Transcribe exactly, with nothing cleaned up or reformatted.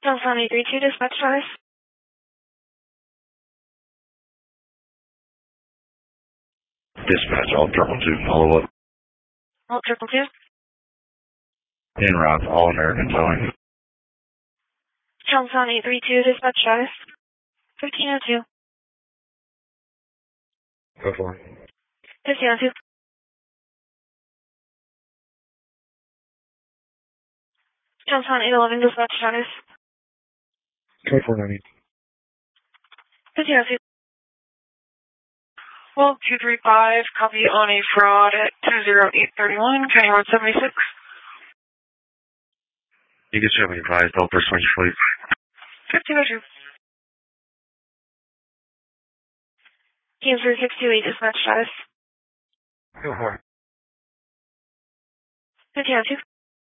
Johnson eight three two, dispatch status. Dispatch, all triple two, follow up. All triple two. En route, all American towing. Johnson eight three two, dispatch status. fifteen oh two. Go for it. fifteen oh two. Johnson eight eleven, dispatch status. Code four ninety. fifteen oh two. Well, two three five, copy on a fraud at two zero eight three one, County Road seventy-six. You can show me advised, all personnel, please. fifteen oh two. Team three six two eight, dispatch status. Go for it. fifteen oh two.